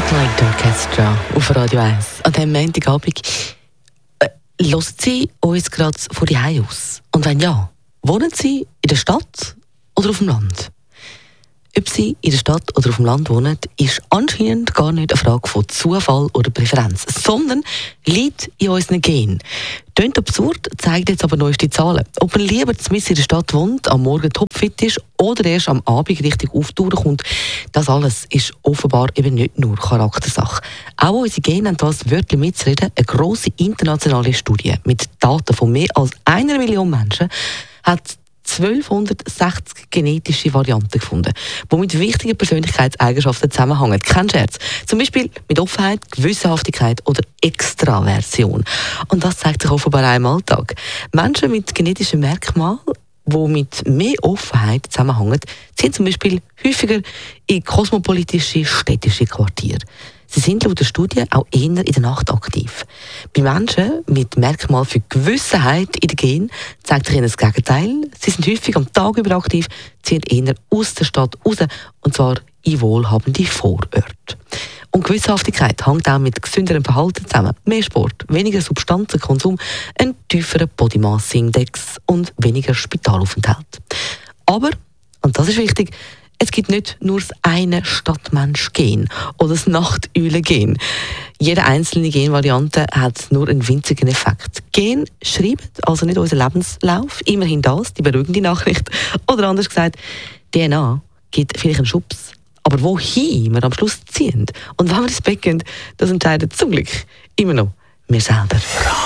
Light Orchestra auf Radio 1. An diesem Montagabend hören Sie uns gerade von die Hause aus? Und wenn ja, wohnen Sie in der Stadt oder auf dem Land? Ob Sie in der Stadt oder auf dem Land wohnen, ist anscheinend gar nicht eine Frage von Zufall oder Präferenz, sondern liegt in unseren Genen. Klingt absurd, zeigt jetzt aber neueste Zahlen. Ob man lieber mitten in der Stadt wohnt, am Morgen topfit ist oder erst am Abend richtig auftauchen kommt, das alles ist offenbar eben nicht nur Charaktersache. Auch unsere Gene haben das wörtlich mitzureden. Eine grosse internationale Studie mit Daten von mehr als 1 Million Menschen hat 1260 genetische Varianten gefunden, die mit wichtigen Persönlichkeitseigenschaften zusammenhängen. Kein Scherz. Zum Beispiel mit Offenheit, Gewissenhaftigkeit oder Extraversion. Und das zeigt sich offenbar auch im Alltag. Menschen mit genetischen Merkmalen, die mit mehr Offenheit zusammenhängen, sind zum Beispiel häufiger in kosmopolitische städtische Quartiere. Sie sind laut der Studie auch eher in der Nacht aktiv. Bei Menschen mit Merkmal für Gewissenheit in den Genen zeigt sich ihnen das Gegenteil. Sie sind häufig am Tag über aktiv, ziehen eher aus der Stadt raus, und zwar in wohlhabende Vororte. Und Gewissenhaftigkeit hängt auch mit gesünderem Verhalten zusammen. Mehr Sport, weniger Substanzenkonsum, ein tieferer Body Mass Index und weniger Spitalaufenthalt. Aber, und das ist wichtig, es gibt nicht nur das eine Stadtmensch-Gen oder das Nachteulen-Gen. Jede einzelne Genvariante hat nur einen winzigen Effekt. Gen schreiben also nicht unseren Lebenslauf, immerhin das, die beruhigende Nachricht. Oder anders gesagt, DNA gibt vielleicht einen Schubs. Aber wohin wir am Schluss ziehen und wann wir ins Bett gehen, das entscheidet zum Glück immer noch wir selber.